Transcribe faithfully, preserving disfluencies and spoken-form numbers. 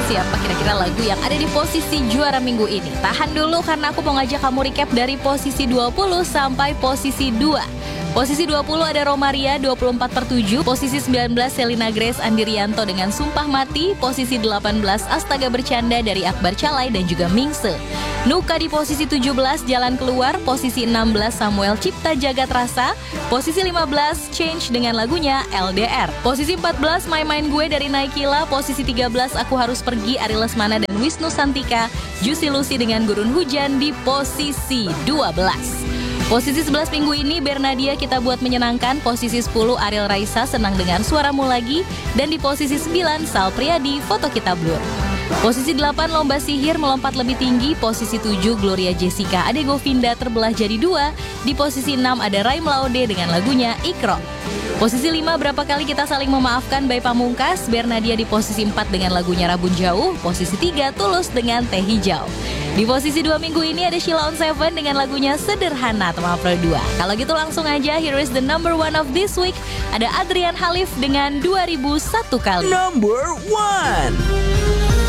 siapa kira-kira lagu yang ada di posisi juara minggu ini. Tahan dulu karena aku mau ngajak kamu recap dari posisi dua puluh sampai posisi dua. Posisi dua puluh ada Romaria dua puluh empat per tujuh. Posisi sembilan belas Selina Grace Andirianto dengan Sumpah Mati. Posisi delapan belas Astaga Bercanda dari Akbar Calai dan juga Mingse. Nuka di posisi tujuh belas Jalan Keluar. Posisi enam belas Samuel Cipta Jagat Rasa. Posisi lima belas Change dengan lagunya L D R. Posisi empat belas My Mind Gue dari Naikila. Posisi tiga belas Aku Harus Pergi Ari Lesmana dan Wisnu Santika. Juicy Lucy dengan Gurun Hujan di posisi dua belas. Posisi sebelas minggu ini Bernadia Kita Buat Menyenangkan. Posisi sepuluh Ariel Raisa Senang Dengan Suaramu Lagi. Dan di posisi sembilan Sal Priadi Foto Kita Blur. Posisi delapan Lomba Sihir Melompat Lebih Tinggi. Posisi tujuh Gloria Jessica Ade Govinda Terbelah Jadi Dua. Di posisi enam ada Raim Laude dengan lagunya Ikro. Posisi lima Berapa Kali Kita Saling Memaafkan by Pamungkas. Bernadia di posisi empat dengan lagunya Rabun Jauh. Posisi tiga Tulus dengan Teh Hijau. Di posisi dua minggu ini ada Sheila on Seven dengan lagunya Sederhana teman Pro dua. Kalau gitu langsung aja, here is the number one of this week. Ada Adrian Halif dengan dua ribu satu Kali. Number one.